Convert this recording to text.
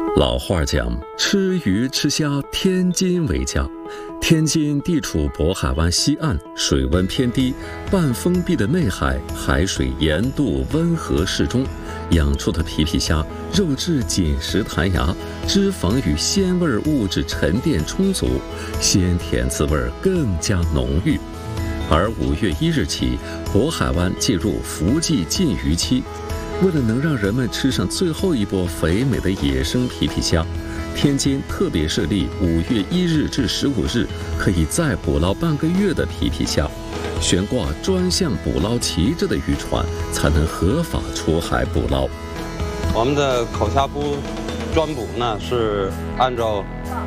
老话讲，吃鱼吃虾，天津为佳。天津地处渤海湾西岸，水温偏低，半封闭的内海，海水盐度温和适中，养出的皮皮虾肉质紧实弹牙，脂肪与鲜味物质沉淀充足，鲜甜滋味更加浓郁。而5月1日起，渤海湾进入伏季禁渔期。为了能让人们吃上最后一波肥美的野生皮皮虾，天津特别设立5月1日至15日可以再捕捞半个月的皮皮虾，悬挂专项捕捞旗帜的渔船才能合法出海捕捞。 我们的口虾脯专捕呢是按照